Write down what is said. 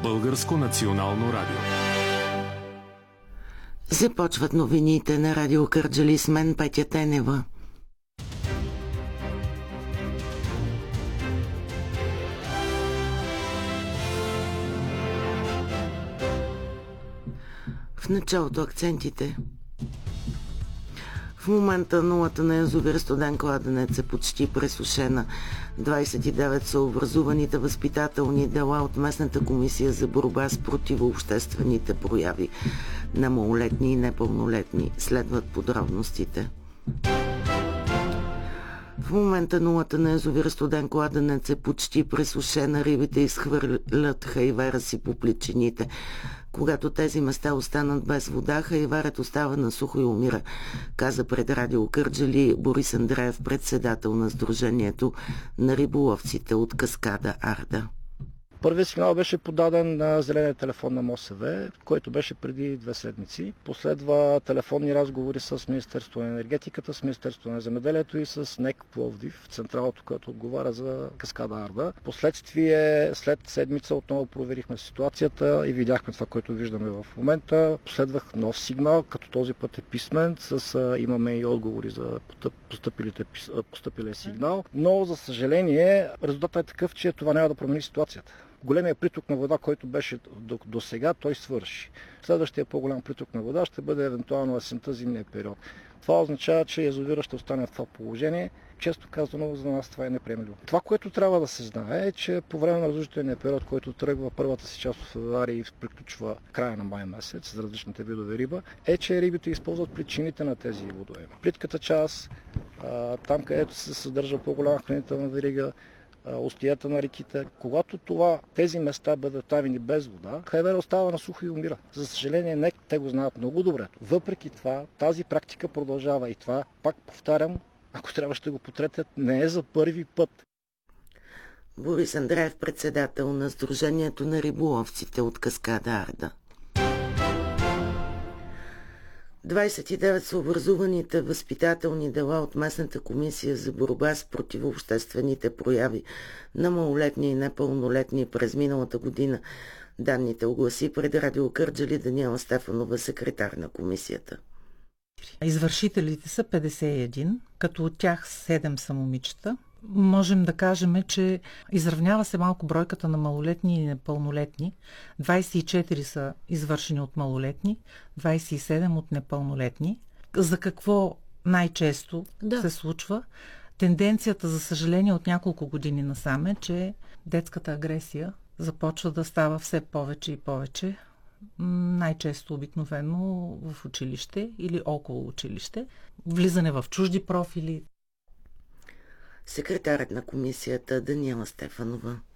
Българско национално радио. Започват новините на Радио Кърджали с мен, Петя Тенева. В началото акцентите. В момента нулата на язовир Студен кладенец е почти пресушена. 29 са образуваните възпитателни дела от местната комисия за борба с противообществените прояви на малолетни и непълнолетни. Следват подробностите. В момента нулата на язовир Студен кладенец е почти пресушена. Рибите изхвърлят хайвера си по плечините. Когато тези места останат без вода, хайварът остава на сухо и умира, каза пред Радио Кърджали Борис Андреев, председател на Сдружението на риболовците от Каскада Арда. Първият сигнал беше подаден на зеления телефон на МОСВ, който беше преди 2 седмици. Последва телефонни разговори с Министерството на енергетиката, с Министерството на земеделието и с НЕК Пловдив, централата, която отговаря за Каскада Арда. Последствие, след седмица отново проверихме ситуацията и видяхме това, което виждаме в момента. Последвах нов сигнал, като този път е писмен, имаме и отговори за постъпилия сигнал. Но, за съжаление, резултатът е такъв, че това няма да промени ситуацията. Големия приток на вода, който беше до сега, той свърши. Следващия по-голям приток на вода ще бъде евентуално есента, зимния период. Това означава, че язовира ще остане в това положение. Често казано, за нас това е неприемливо. Това, което трябва да се знае, е, че по време на разрушителния период, който тръгва първата си част от февруари и приключва края на май месец за различните видове риба, е, че рибите използват причините на тези водоеми. Плитката част, там където се съдържа по-голяма хранителна верига, остията на реките. Когато тези места бъдат оставени без вода, хайвера остава на сухо и умира. За съжаление, НЕК те го знаят много добре. Въпреки това, тази практика продължава и това, пак повтарям, ако трябва ще го потретят, не е за първи път. Борис Андреев, председател на Сдружението на риболовците от Каскада Арда. 29 са образуваните възпитателни дела от местната комисия за борба с противообществените прояви на малолетни и непълнолетни през миналата година. Данните огласи пред Радио Кърджали Даниела Стефанова, секретар на комисията. Извършителите са 51, като от тях 7 са момичета. Можем да кажем, че изравнява се малко бройката на малолетни и непълнолетни. 24 са извършени от малолетни, 27 от непълнолетни. За какво най-често се случва? Тенденцията, за съжаление, от няколко години насам е, че детската агресия започва да става все повече и повече. Най-често обикновено в училище или около училище. Влизане в чужди профили. Секретарят на комисията Даниела Стефанова.